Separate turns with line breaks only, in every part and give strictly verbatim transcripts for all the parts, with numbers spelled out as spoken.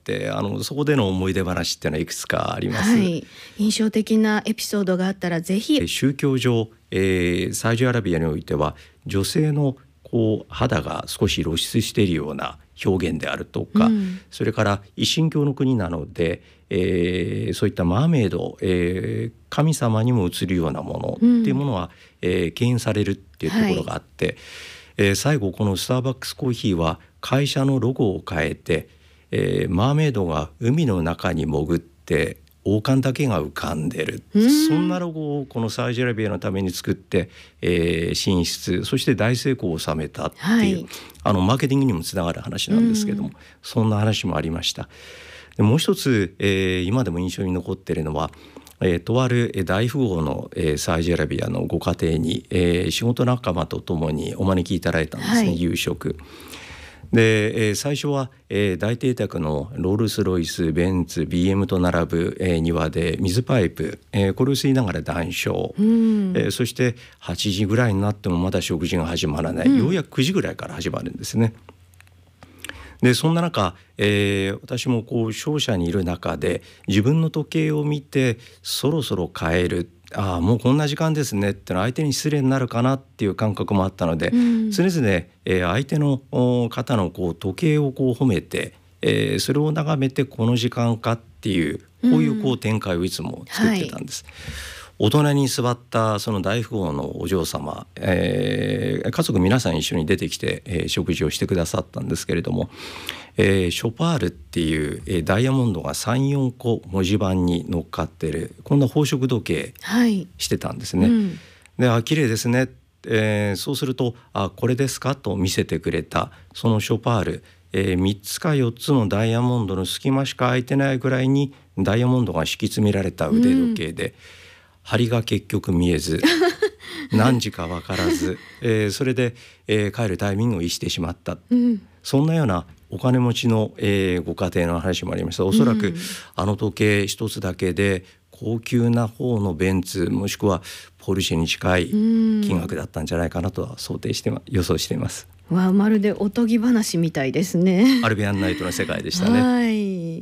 ってあのそこでの思い出話っていうのはいくつかあります。
はい、印象的なエピソードがあったらぜひ。
宗教上、えー、サウジアラビアにおいては女性のこう肌が少し露出しているような表現であるとか、うん、それから一神教の国なので、えー、そういったマーメイド、えー、神様にも映るようなものっていうものは、うん、えー、敬遠されるっていうところがあって、はい、えー、最後このスターバックスコーヒーは会社のロゴを変えて、えー、マーメイドが海の中に潜って王冠だけが浮かんでる、うん、そんなロゴをこのサウジアラビアのために作って、えー、進出、そして大成功を収めたっていう、はい、あのマーケティングにもつながる話なんですけども、うん、そんな話もありました。でもう一つ、えー、今でも印象に残っているのは、えー、とある大富豪の、えー、サウジアラビアのご家庭に、えー、仕事仲間とともにお招きいただいたんですね、はい、夕食で、えー、最初は、えー、大邸宅のロールスロイス、ベンツ、ビーエム と並ぶ、えー、庭で水パイプ、えー、これを吸いながら談笑、うん、えー、そしてはちじぐらいになってもまだ食事が始まらない、うん、ようやくくじぐらいから始まるんですね。でそんな中、えー、私もこう商社にいる中で自分の時計を見てそろそろ帰る、ああもうこんな時間ですねってのは相手に失礼になるかなっていう感覚もあったので、うん、常々、えー、相手の方のこう時計をこう褒めて、えー、それを眺めてこの時間かっていうこういうこう展開をいつも作ってたんです、うん、はい、お隣に座ったその大富豪のお嬢様、えー、家族皆さん一緒に出てきて、えー、食事をしてくださったんですけれども、えー、ショパールっていう、えー、ダイヤモンドが さん,よん 個文字盤に乗っかっているこんな宝飾時計してたんですね、はい、うん、であ綺麗ですね、えー、そうするとあこれですかと見せてくれたそのショパール、えー、みっつかよっつのダイヤモンドの隙間しか空いてないぐらいにダイヤモンドが敷き詰められた腕時計で、うん、針が結局見えず何時か分からず、えー、それで、えー、帰るタイミングを逸してしまった、うん、そんなようなお金持ちの、えー、ご家庭の話もありました。おそらく、うん、あの時計一つだけで高級な方のベンツもしくはポルシェに近い金額だったんじゃないかなとは想定して予想しています。
わまるでおとぎ話みたいですね。
アルビアンナイトの世界でしたね。
はい、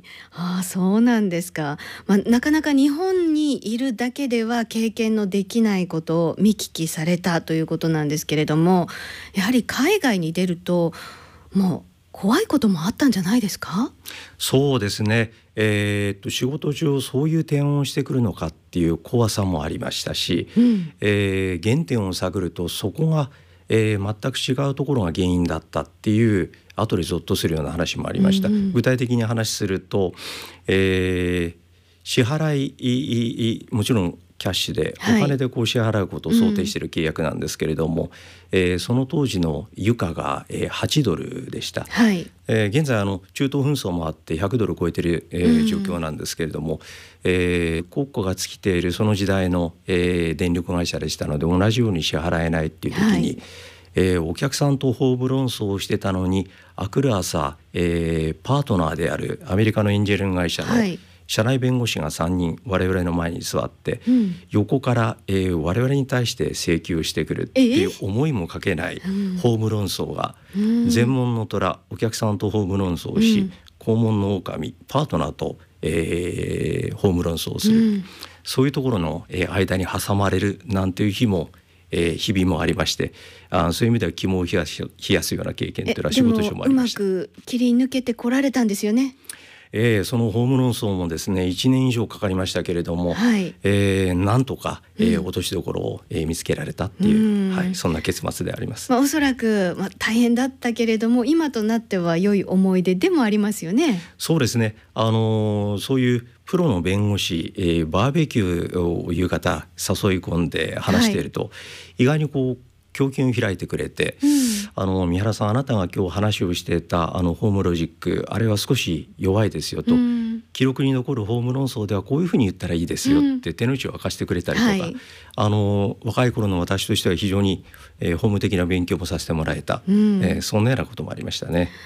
あ、そうなんですか。まあ、なかなか日本にいるだけでは経験のできないことを見聞きされたということなんですけれども、やはり海外に出るともう怖いこともあったんじゃないですか？
そうですね、えー、っと仕事上そういう提案をしてくるのかっていう怖さもありましたし、うん、えー、原点を探るとそこがえー、全く違うところが原因だったっていう後でゾッとするような話もありました、うんうん、具体的に話すると、えー、支払いもちろんキャッシュでお金でこう支払うことを想定している契約なんですけれども、はい、えー、その当時のユカがはちドルでした、はい、えー、現在あの中東紛争もあってひゃくドル超えている、えー、状況なんですけれども、うん、えー、国庫が尽きているその時代の、えー、電力会社でしたので同じように支払えないっていう時に、はい、えー、お客さんとホーム論争をしてたのにあくる朝、えー、パートナーであるアメリカのエンジェル会社の、はい、社内弁護士がさんにん我々の前に座って、うん、横から、えー、我々に対して請求してくるっていう思いもかけないホーム論争が、うん、全門の虎お客さんとホーム論争をし、うん、肛門の狼パートナーと、えー、ホーム論争をする、うん、そういうところの、えー、間に挟まれるなんていう日も、えー、日々もありまして、あそういう意味では肝を冷やす、冷やすような経験というのは仕事上もありました。
でもうまく切り抜けてこられたんですよね。
えー、そのホーム論争もですねいちねん以上かかりましたけれども、はい、えー、なんとか、えー、落としどころを、えー、見つけられたっていう、うん、はい、そんな結末であります、
まあ、おそらく、まあ、大変だったけれども今となっては良い思い出でもありますよね。
そうですね、あのー、そういうプロの弁護士、えー、バーベキューを夕方誘い込んで話していると、はい、意外にこう胸襟を開いてくれて、うん、あの三原さんあなたが今日話をしていたあのホームロジックあれは少し弱いですよと、うん、記録に残るホーム論争ではこういうふうに言ったらいいですよって手の内を明かしてくれたりとか、うんはい、あの若い頃の私としては非常に、えー、ホーム的な勉強もさせてもらえた、うん、えー、そんなようなこともありましたね。